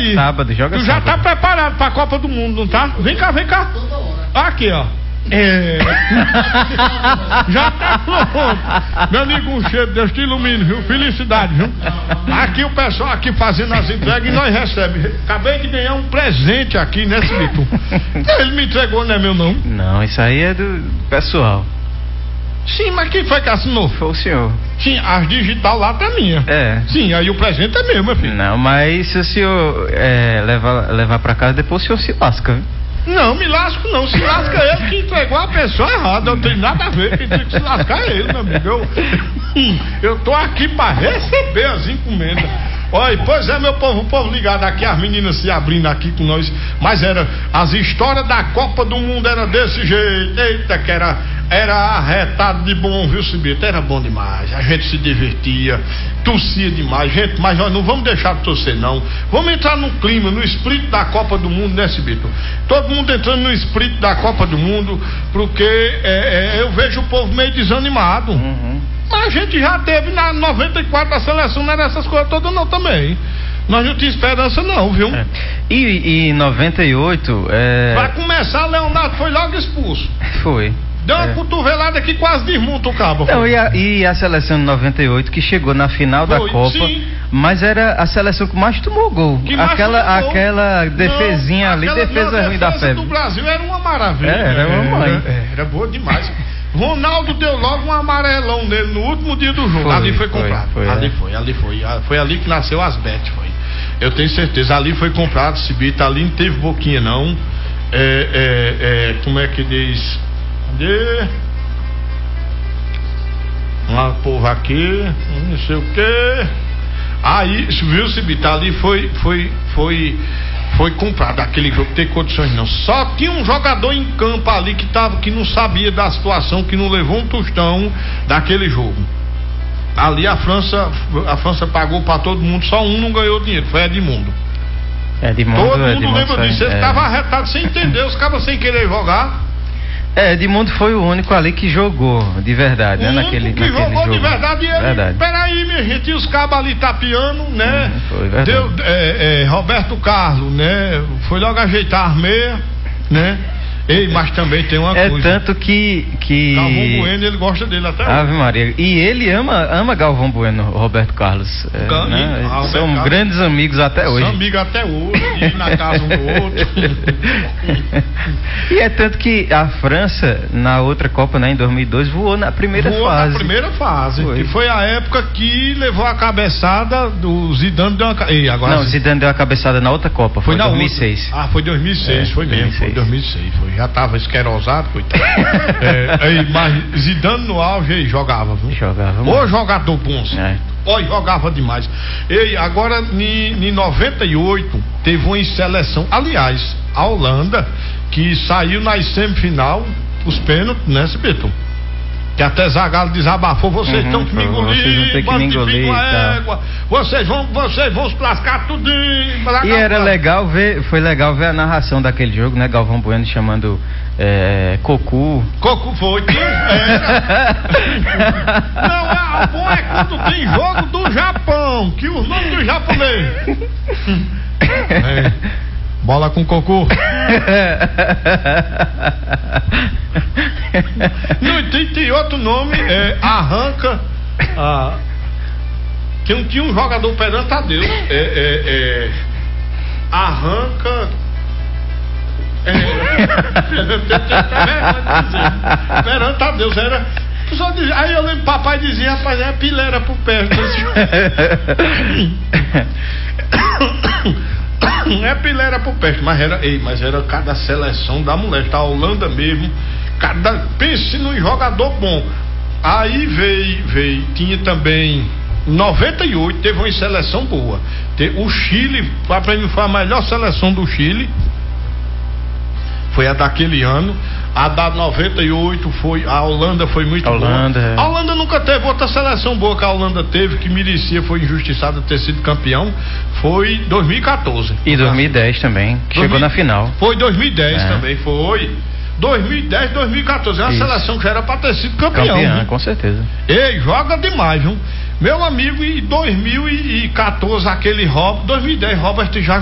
aí. Sábado, joga tu já sábado. tá preparado pra Copa do Mundo, não tá? Vem cá. Aqui, ó. Já tá pronto. Meu amigo, um cheiro, Deus te ilumine, viu? Felicidade, viu? Aqui o pessoal aqui fazendo as entregas e nós recebemos. Acabei de ganhar um presente aqui, né, Cibito? Ele me entregou, não é meu não? Não, isso aí é do pessoal. Sim, mas quem foi que assinou? Foi o senhor. Sim, as digital lá tá minha. É. Sim, aí o presente é meu, meu filho. Não, mas se o senhor levar pra casa, depois o senhor se lasca, viu? Não, me lasco não. Se lasca ele que entregou a pessoa errada. Não tem nada a ver. Quem tem que se lascar é ele, meu amigo. Eu tô aqui pra receber as encomendas. Olha, pois é, meu povo, o povo ligado aqui, as meninas se abrindo aqui com nós. Mas as histórias da Copa do Mundo era desse jeito. Eita, que era arretado de bom, viu, Cibito? Era bom demais. A gente se divertia, torcia demais, gente. Mas nós não vamos deixar de torcer, não. Vamos entrar no clima, no espírito da Copa do Mundo, né, Cibito? Todo mundo entrando no espírito da Copa do Mundo, porque eu vejo o povo meio desanimado. Uhum. Mas a gente já teve na 94 a seleção, não era essas coisas todas não também. Nós não tínhamos esperança não, viu? E em 98... Vai começar, Leonardo foi logo expulso. Foi. Deu uma cotovelada que quase desmonta o cabo. Não, e a seleção de 98 que chegou na final da Copa, sim. Mas era a seleção que mais tomou gol. Aquela defesinha ali, defesa ruim da febre. A defesa do Brasil era uma maravilha. Era uma mãe. Era boa demais. Ronaldo deu logo um amarelão nele no último dia do jogo. Ali foi comprado. Foi ali que nasceu as bet, foi. Eu tenho certeza, ali foi comprado, Cibito, ali não teve boquinha não. Como é que diz? Cadê? Um povo aqui, não sei o que. Aí, viu, Cibito, ali foi comprado aquele jogo, tem condições não. Só tinha um jogador em campo ali que não sabia da situação, que não levou um tostão daquele jogo. Ali a França pagou pra todo mundo, só um não ganhou dinheiro, foi Edmundo. Todo mundo lembra disso, ele tava arretado sem entender, os cabas sem querer jogar. Edmundo foi o único ali que jogou de verdade, né? Naquele jogou jogo. de verdade. E ele, peraí, minha gente, e os cabos ali tapeando, né? Foi verdade. Roberto Carlos, né? Foi logo ajeitar as meias, né? Mas também tem uma coisa. Tanto que Galvão Bueno, ele gosta dele até hoje. Ave Maria. E ele ama Galvão Bueno, Roberto Carlos. Né? São Carlos, grandes amigos até hoje. São amigos até hoje, ir na casa um do outro. E tanto que a França, na outra Copa, né, em 2002, voou na primeira fase. Na primeira fase. Foi. Que foi a época que levou a cabeçada do Zidane. Zidane deu a cabeçada na outra Copa. Foi em 2006. Outra. Foi 2006, foi mesmo. 2006. Foi 2006. Já tava esquerosado, coitado. Mas Zidane no auge jogava, viu? Jogava. Ô jogador bom. Jogava demais. Agora em 98 teve uma seleção, aliás, a Holanda, que saiu na semifinal, os pênaltis, né, Cibito? Que até Zagallo desabafou, vocês estão que me engolir, vocês vão se lascar tudo. E era legal ver, foi legal ver a narração daquele jogo, né? Galvão Bueno chamando Cocu. Cocu foi. Não, o bom é quando tem jogo do Japão, que os nomes do japonês. Bola com Cocu. Não, tem outro nome, arranca. Tinha um jogador perante a Deus. Arranca. Perante a Deus era. Aí eu lembro, papai dizia, rapaz, pilera pro pé. Pilera pro peste, mas era cada seleção da mulher, tá? A Holanda mesmo, pense num jogador bom. Aí veio, tinha também 98, teve uma seleção boa. O Chile, pra mim foi a melhor seleção do Chile, foi a daquele ano. A da 98 a Holanda foi muito boa. A Holanda nunca teve outra seleção boa que a Holanda teve, que merecia, foi injustiçada ter sido campeão, foi 2014. E 2010 também, que chegou na final. Foi 2010 também, foi. 2010, 2014, é uma seleção que já era pra ter sido campeão. Com certeza. Joga demais, viu? Meu amigo, em 2014, 2010, Robert já